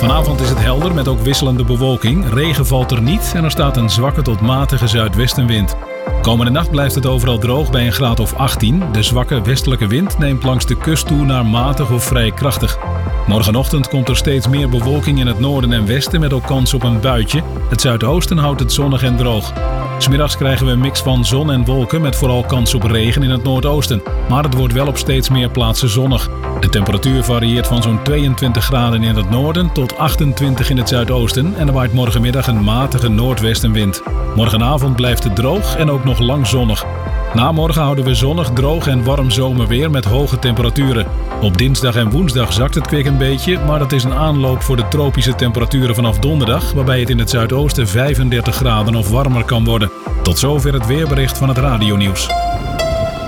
Vanavond is het helder met ook wisselende bewolking. Regen valt er niet en er staat een zwakke tot matige zuidwestenwind. Komende nacht blijft het overal droog bij een graad of 18. De zwakke westelijke wind neemt langs de kust toe naar matig of vrij krachtig. Morgenochtend komt er steeds meer bewolking in het noorden en westen met ook kans op een buitje. Het zuidoosten houdt het zonnig en droog. 'S Middags krijgen we een mix van zon en wolken met vooral kans op regen in het noordoosten. Maar het wordt wel op steeds meer plaatsen zonnig. De temperatuur varieert van zo'n 22 graden in het noorden tot 28 in het zuidoosten en er waait morgenmiddag een matige noordwestenwind. Morgenavond blijft het droog en ook nog lang zonnig. Na morgen houden we zonnig, droog en warm zomerweer met hoge temperaturen. Op dinsdag en woensdag zakt het kwik een beetje, maar dat is een aanloop voor de tropische temperaturen vanaf donderdag, waarbij het in het zuidoosten 35 graden of warmer kan worden. Tot zover het weerbericht van het radionieuws.